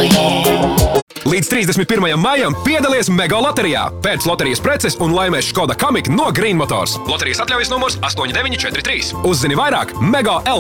Līdz 31. maijam piedalies Mega loterijā. Pēc loterijas preces un laimēs Škoda Kamiq no Green Motors. Loterijas atļaujas numurs 8943. Uzzini vairāk Mega LV.